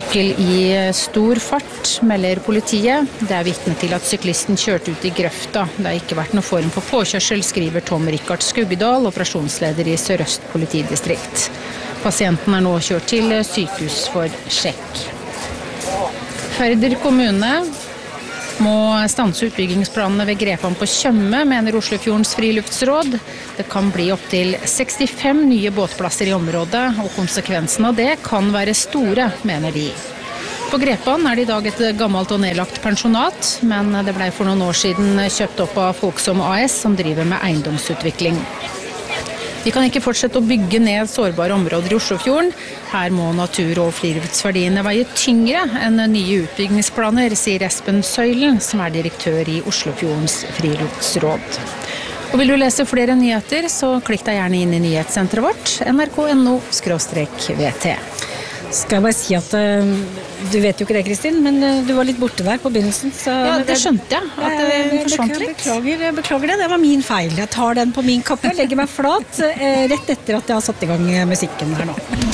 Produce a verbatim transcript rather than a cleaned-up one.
sykkel i stor fart, melder politiet. Det er vitne til at syklisten kjørte ut i grøfta. Det har ikke vært noen form for påkjørsel, skriver Tom Rikard Skuggedal, operasjonsleder i Sør-Øst politidistrikt. Pasienten er nå kjørt til sykehus for sjekk. Færder kommune må stanse utbyggingsplanene ved Grepan på Tjøme, mener Oslofjordens friluftsråd. Det kan bli opp til sekstifem nye båtplasser i området, og konsekvensen av det kan være store, mener de. På Grepan er det i dag et gammelt og nedlagt pensjonat, men det ble for noen år siden kjøpt opp av Folksom A S, som driver med eiendomsutvikling. Vi kan ikke fortsette å bygge ned sårbare områder i Oslofjorden. Her må natur- og friluftsverdiene veie tyngre enn nye utbyggingsplaner, sier Espen Søylen, som er direktør i Oslofjordens friluftsråd. Og vil du lese flere nyheter, så klikk deg gjerne inn i nyhetssenteret vårt, N R K N O V T. Skal jeg bare si at uh, du vet jo ikke det, Kristin, men uh, du var litt borte der på begynnelsen. Så, ja, det skjønte jeg, at det uh, forsvant litt. Beklager, beklager det, det var min feil. Jeg tar den på min kappe, legger meg flat uh, rett etter at jeg har satt i gang musikken her nå.